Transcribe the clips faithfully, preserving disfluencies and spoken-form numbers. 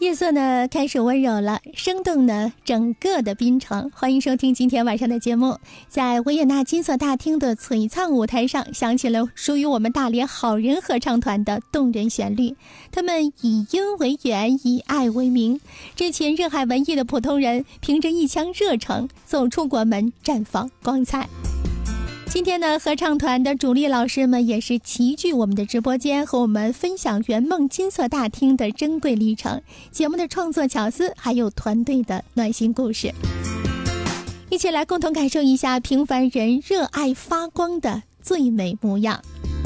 夜色呢开始温柔了，生动呢整个的滨城。欢迎收听今天晚上的节目。在维也纳金色大厅的璀璨舞台上，响起了属于我们大连好人合唱团的动人旋律。他们以音为源，以爱为名。这群热爱文艺的普通人，凭着一腔热诚，走出国门，绽放光彩。今天呢，合唱团的主力老师们也是齐聚我们的直播间，和我们分享圆梦金色大厅的珍贵历程、节目的创作巧思，还有团队的暖心故事。一起来共同感受一下平凡人热爱发光的最美模样。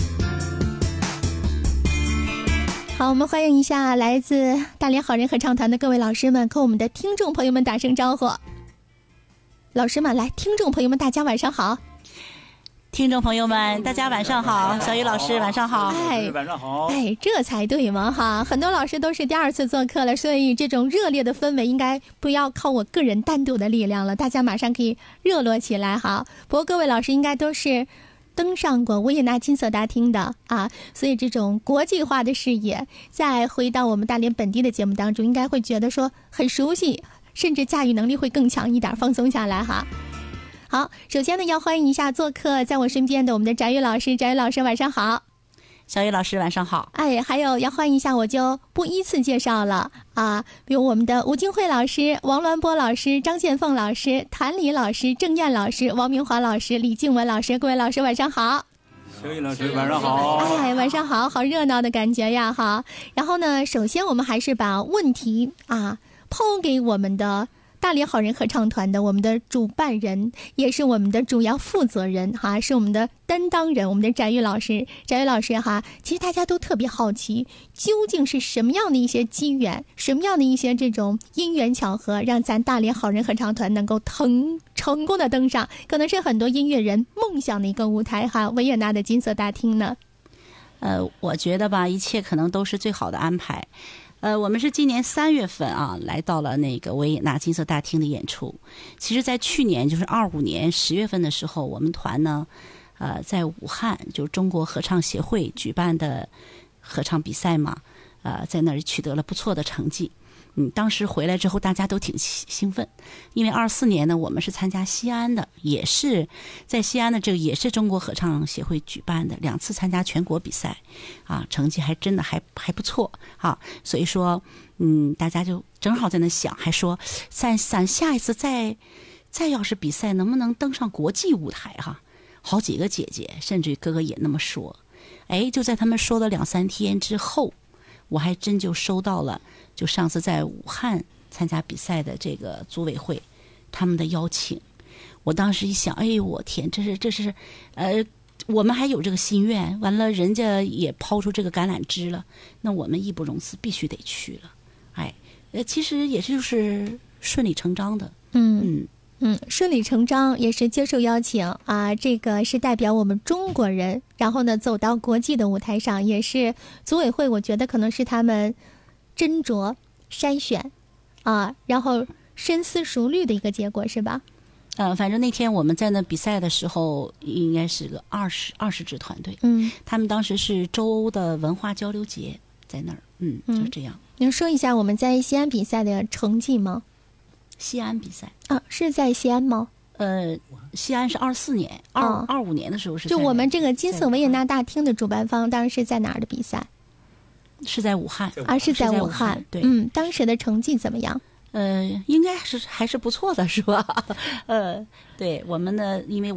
好，我们欢迎一下来自大连好人合唱团的各位老师们，和我们的听众朋友们打声招呼。老师们来，听众朋友们大家晚上好。 听众朋友们大家晚上好，小雨老师晚上好。 哎， 晚上好。 哎，这才对嘛哈！很多老师都是第二次做客了，所以这种热烈的氛围应该不要靠我个人单独的力量了，大家马上可以热络起来哈。不过各位老师应该都是登上过维也纳金色大厅的啊，所以这种国际化的视野，再回到我们大连本地的节目当中，应该会觉得说很熟悉，甚至驾驭能力会更强一点，放松下来哈。好，首先呢，要欢迎一下做客在我身边的我们的翟宇老师。翟宇老师晚上好。 小雨老师晚上好。 哎，还有要欢迎一下，我就不依次介绍了啊，比如我们的吴金慧老师、王鸾波老师、张宪凤老师、谭李老师、郑燕老师、王明华老师、李静文老师，各位老师晚上好。 小雨老师晚上好。 哎，晚上好，好热闹的感觉呀哈。然后呢，首先我们还是把问题啊抛给我们的大连好人合唱团的我们的主办人，也是我们的主要负责人哈，是我们的担当人，我们的翟宇老师。翟宇老师哈，其实大家都特别好奇，究竟是什么样的一些机缘，什么样的一些这种因缘巧合，让咱大连好人合唱团能够成成功的登上，可能是很多音乐人梦想的一个舞台哈，维也纳的金色大厅呢？ 呃，我觉得吧，一切可能都是最好的安排。呃，我们是今年三月份啊，来到了那个维也纳金色大厅的演出。其实，在去年就是二五年十月份的时候，我们团呢，呃，在武汉就中国合唱协会举办的合唱比赛嘛，呃，在那儿取得了不错的成绩。嗯，当时回来之后，大家都挺兴奋，因为二四年呢，我们是参加西安的，也是在西安的这个也是中国合唱协会举办的，两次参加全国比赛，啊，成绩还真的还还不错啊，所以说，嗯，大家就正好在那想，还说咱咱下一次再再要是比赛，能不能登上国际舞台哈、啊？好几个姐姐甚至哥哥也那么说，哎，就在他们说了两三天之后，我还真就收到了。就上次在武汉参加比赛的这个组委会他们的邀请，我当时一想，哎呦我天，这是这是呃我们还有这个心愿，完了人家也抛出这个橄榄枝了，那我们义不容辞，必须得去了。哎，呃其实也是就是顺理成章的。 嗯嗯嗯，顺理成章，也是接受邀请啊，这个是代表我们中国人，然后呢走到国际的舞台上，也是组委会我觉得可能是他们斟酌筛选啊，然后深思熟虑的一个结果，是吧？ 呃，反正那天我们在那比赛的时候，应该是个二十二十支团队。嗯，他们当时是周欧的文化交流节在那儿。嗯，就这样。 能说一下我们在西安比赛的成绩吗？ 西安比赛啊，是在西安吗？ 呃，西安是二四年，二二五年的时候是。 就我们这个金色维也纳大厅的主办方，当时是在哪儿的比赛？ 是在武汉啊，是在武汉。 武汉对， 嗯，当时的成绩怎么样？ 呃，应该是还是不错的，是吧？呃，对我们的，因为